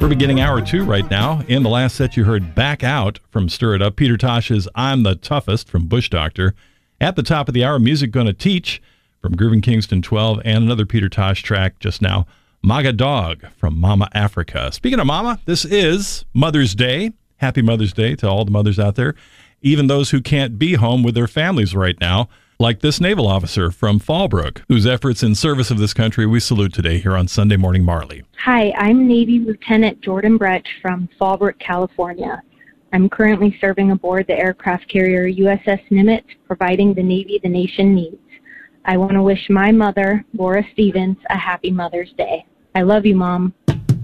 We're beginning hour 2 right now. In the last set, you heard Back Out from Stir It Up. Peter Tosh's I'm the Toughest from Bush Doctor. At the top of the hour, Music Gonna Teach from Groovin' Kingston 12, and another Peter Tosh track just now, Maga Dog from Mama Africa. Speaking of Mama, this is Mother's Day. Happy Mother's Day to all the mothers out there, even those who can't be home with their families right now, like this naval officer from Fallbrook, whose efforts in service of this country we salute today here on Sunday Morning Marley. Hi, I'm Navy Lieutenant Jordan Brecht from Fallbrook, California. I'm currently serving aboard the aircraft carrier USS Nimitz, providing the Navy the nation needs. I want to wish my mother, Laura Stevens, a happy Mother's Day. I love you, Mom.